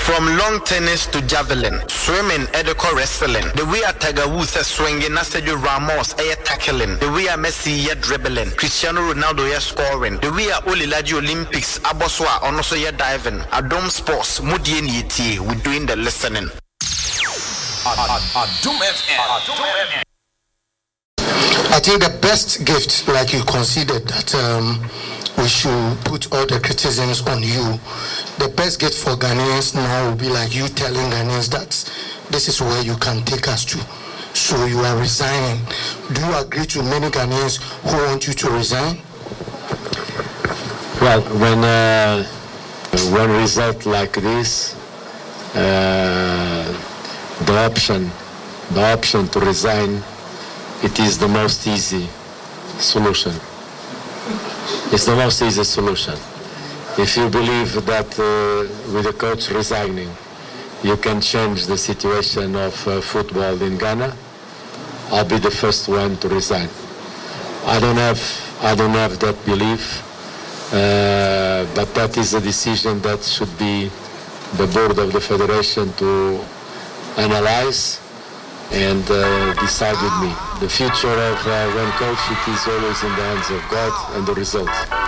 From long tennis to javelin, swimming, edico wrestling. The way a Tiger Woods is swinging, Sergio Ramos is tackling. The way a Messi is dribbling, Cristiano Ronaldo is scoring. The way a Olilaji Olympics, Aboswa, also is diving. Adom Sports, Mudi Nieti, we're doing the listening. Adom FM. I think the best gift, like you considered, that we should put all the criticisms on you. The best gift for Ghanaians now will be like you telling Ghanaians that this is where you can take us to. So you are resigning. Do you agree to many Ghanaians who want you to resign? Well, when result like this, the option to resign, it is the most easy solution. It's the most easy solution. If you believe that with the coach resigning, you can change the situation of football in Ghana, I'll be the first one to resign. I don't have that belief, but that is a decision that should be the board of the federation to analyze and decide with me. The future of one coach, it is always in the hands of God and the results.